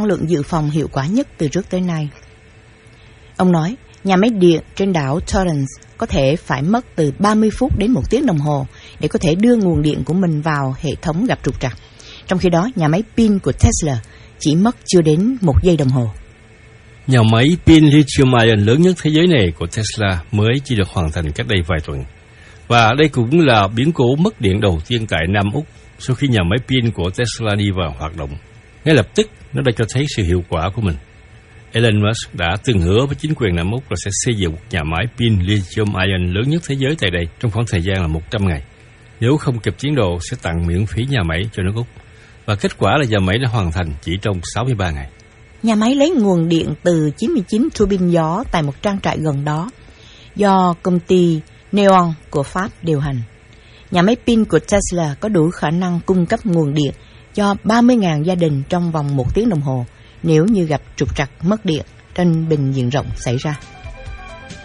năng lượng dự phòng hiệu quả nhất từ trước tới nay. Ông nói, nhà máy điện trên đảo Torrance có thể phải mất từ 30 phút đến 1 tiếng đồng hồ để có thể đưa nguồn điện của mình vào hệ thống gặp trục trặc. Trong khi đó, nhà máy pin của Tesla chỉ mất chưa đến 1 giây đồng hồ. Nhà máy pin lithium-ion lớn nhất thế giới này của Tesla mới chỉ được hoàn thành cách đây vài tuần. Và đây cũng là biến cố mất điện đầu tiên tại Nam Úc sau khi nhà máy pin của Tesla đi vào hoạt động. Ngay lập tức, nó đã cho thấy sự hiệu quả của mình. Elon Musk đã từng hứa với chính quyền Nam Úc là sẽ xây dựng một nhà máy pin lithium-ion lớn nhất thế giới tại đây trong khoảng thời gian là 100 ngày. Nếu không kịp tiến độ, sẽ tặng miễn phí nhà máy cho nước Úc. Và kết quả là nhà máy đã hoàn thành chỉ trong 63 ngày. Nhà máy lấy nguồn điện từ 99 tua bin gió tại một trang trại gần đó, do công ty Neoen của Pháp điều hành. Nhà máy pin của Tesla có đủ khả năng cung cấp nguồn điện cho 30.000 gia đình trong vòng 1 tiếng đồng hồ nếu như gặp trục trặc mất điện trên bình diện rộng xảy ra.